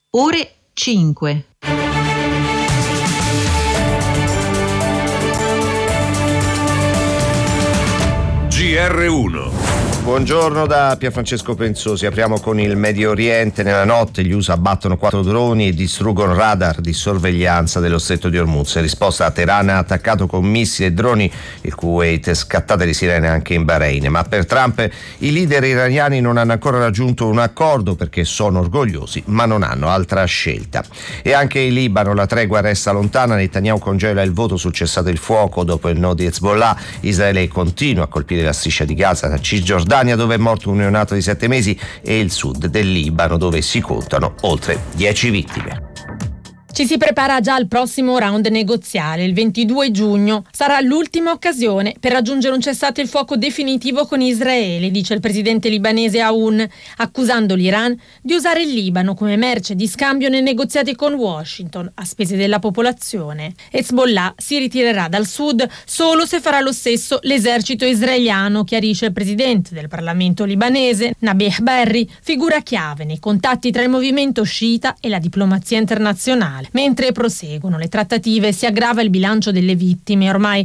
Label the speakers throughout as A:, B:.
A: ore 5.
B: GR1.
C: Buongiorno da Pierfrancesco Pensosi. Apriamo con il Medio Oriente. Nella notte gli USA abbattono 4 droni e distruggono radar di sorveglianza dello stretto di Hormuz. In risposta a Teheran ha attaccato con missili e droni il Kuwait, scattate le sirene anche in Bahrain. Ma per Trump i leader iraniani non hanno ancora raggiunto un accordo perché sono orgogliosi, ma non hanno altra scelta. E anche in Libano la tregua resta lontana. Netanyahu congela il voto sul cessate il fuoco dopo il no di Hezbollah. Israele continua a colpire la striscia di Gaza, la Cisgiordania dove è morto un neonato di 7 mesi e il sud del Libano dove si contano oltre 10 vittime.
D: Ci si prepara già al prossimo round negoziale. Il 22 giugno sarà l'ultima occasione per raggiungere un cessate il fuoco definitivo con Israele, dice il presidente libanese Aoun, accusando l'Iran di usare il Libano come merce di scambio nei negoziati con Washington a spese della popolazione. Hezbollah si ritirerà dal sud solo se farà lo stesso l'esercito israeliano, chiarisce il presidente del Parlamento libanese, Nabih Berri, figura chiave nei contatti tra il movimento sciita e la diplomazia internazionale. Mentre proseguono le trattative si aggrava il bilancio delle vittime, ormai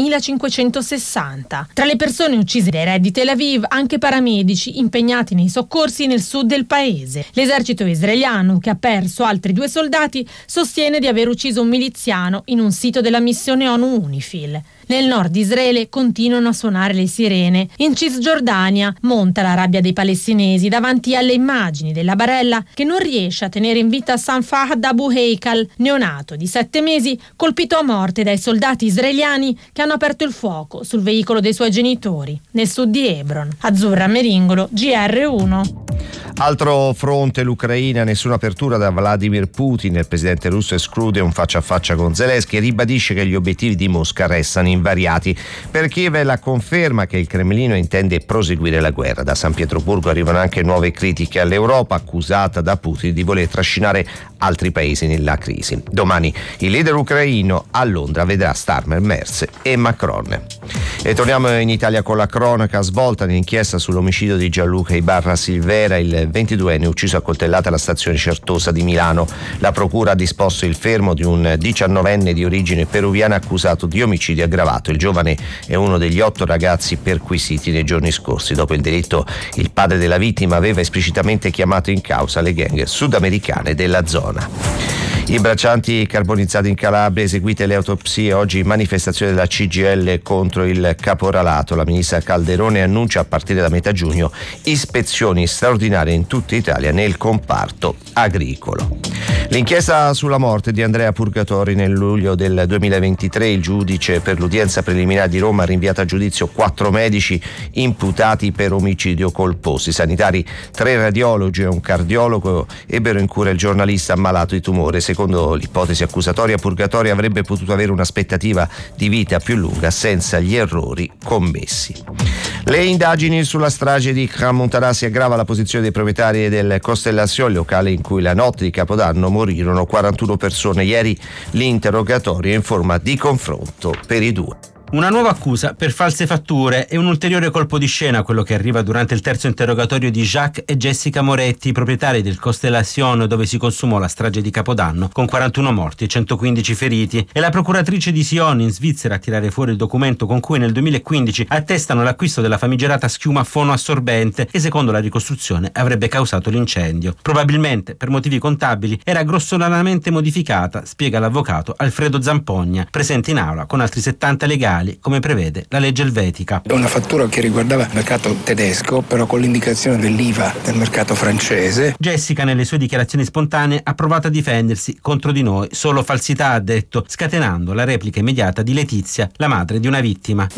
D: 3.560. Tra le persone uccise dai raid di Tel Aviv anche paramedici impegnati nei soccorsi nel sud del paese. L'esercito israeliano, che ha perso altri 2 soldati, sostiene di aver ucciso un miliziano in un sito della missione ONU UNIFIL. Nel nord di Israele continuano a suonare le sirene. In Cisgiordania monta la rabbia dei palestinesi davanti alle immagini della barella che non riesce a tenere in vita San Fahd Abu Heikal, neonato di 7 mesi, colpito a morte dai soldati israeliani che hanno aperto il fuoco sul veicolo dei suoi genitori, nel sud di Hebron. Azzurra Meringolo, GR1.
C: Altro fronte, l'Ucraina, nessuna apertura da Vladimir Putin. Il presidente russo esclude un faccia a faccia con Zelensky e ribadisce che gli obiettivi di Mosca restano invariati. Per Kiev è la conferma che il Cremlino intende proseguire la guerra. Da San Pietroburgo arrivano anche nuove critiche all'Europa, accusata da Putin di voler trascinare altri paesi nella crisi. Domani il leader ucraino a Londra vedrà Starmer, Merz e Macron. E torniamo in Italia con la cronaca. Svolta l'inchiesta sull'omicidio di Gianluca Ibarra Silvera, il 22enne ucciso a coltellate alla stazione Certosa di Milano. La procura ha disposto il fermo di un 19enne di origine peruviana accusato di omicidio aggravato. Il giovane è uno degli 8 ragazzi perquisiti nei giorni scorsi. Dopo il delitto, il padre della vittima aveva esplicitamente chiamato in causa le gang sudamericane della zona. I braccianti carbonizzati in Calabria, eseguite le autopsie, oggi manifestazione della CGIL contro il caporalato. La ministra Calderone annuncia a partire da metà giugno ispezioni straordinarie in tutta Italia nel comparto agricolo. L'inchiesta sulla morte di Andrea Purgatori nel luglio del 2023, il giudice per l'udienza preliminare di Roma ha rinviato a giudizio 4 medici imputati per omicidio colposo. I sanitari, 3 radiologi e un cardiologo ebbero in cura il giornalista ammalato di tumore. Secondo l'ipotesi accusatoria, Purgatori avrebbe potuto avere un'aspettativa di vita più lunga senza gli errori commessi. Le indagini sulla strage di Crans-Montana, si aggrava la posizione dei proprietari del Costellation, locale in cui la notte di Capodanno morirono 41 persone. Ieri l'interrogatorio è in forma di confronto per i 2.
E: Una nuova accusa per false fatture e un ulteriore colpo di scena, quello che arriva durante il terzo interrogatorio di Jacques e Jessica Moretti, proprietari del Constellation dove si consumò la strage di Capodanno, con 41 morti e 115 feriti. È la procuratrice di Sion in Svizzera a tirare fuori il documento con cui nel 2015 attestano l'acquisto della famigerata schiuma fonoassorbente che secondo la ricostruzione avrebbe causato l'incendio. Probabilmente per motivi contabili era grossolanamente modificata, spiega l'avvocato Alfredo Zampogna, presente in aula con altri 70 legali, come prevede la legge elvetica.
F: È una fattura che riguardava il mercato tedesco, però con l'indicazione dell'IVA del mercato francese.
E: Jessica nelle sue dichiarazioni spontanee ha provato a difendersi: contro di noi solo falsità, ha detto, scatenando la replica immediata di Letizia, la madre di una vittima.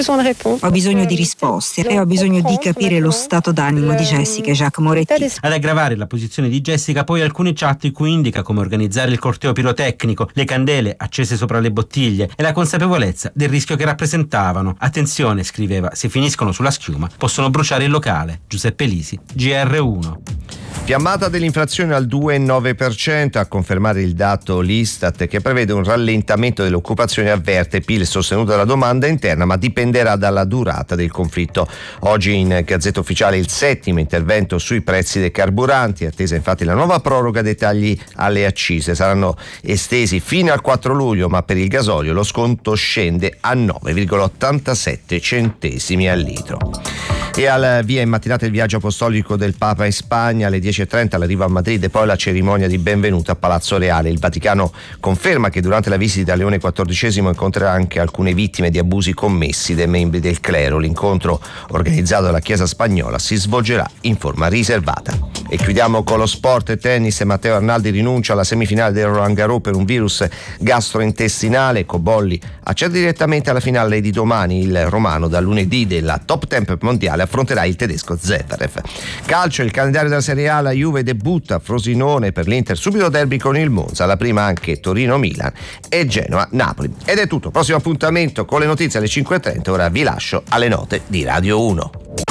G: Ho bisogno di risposte e ho bisogno di capire lo stato d'animo di Jessica e Jacques Moretti.
E: Ad aggravare la posizione di Jessica poi alcune chat in cui indica come organizzare il corteo pirotecnico, le candele accese sopra le bottiglie e la consapevolezza del rischio rischio che rappresentavano. Attenzione, scriveva, se finiscono sulla schiuma possono bruciare il locale. Giuseppe Lisi, GR1.
C: Fiammata dell'inflazione al 2,9%, a confermare il dato l'Istat che prevede un rallentamento dell'occupazione, avverte PIL sostenuto dalla domanda interna, ma dipenderà dalla durata del conflitto. Oggi in Gazzetta Ufficiale il 7° intervento sui prezzi dei carburanti, attesa infatti la nuova proroga dei tagli alle accise. Saranno estesi fino al 4 luglio, ma per il gasolio lo sconto scende a 9,87 centesimi al litro. E al via in mattinata il viaggio apostolico del Papa in Spagna, alle 10:30 l'arrivo a Madrid e poi la cerimonia di benvenuto a Palazzo Reale. Il Vaticano conferma che durante la visita Leone XIV incontrerà anche alcune vittime di abusi commessi dai membri del clero. L'incontro, organizzato dalla Chiesa spagnola, si svolgerà in forma riservata. E chiudiamo con lo sport e tennis. Matteo Arnaldi rinuncia alla semifinale del Roland Garros per un virus gastrointestinale. Cobolli accede direttamente alla finale di domani. Il romano dal lunedì della top 10 mondiale affronterà il tedesco Zverev. Calcio, il calendario della Serie A, la Juve debutta a Frosinone, per l'Inter subito derby con il Monza, la prima anche Torino-Milan e Genoa-Napoli. Ed è tutto, prossimo appuntamento con le notizie alle 5:30, ora vi lascio alle note di Radio 1.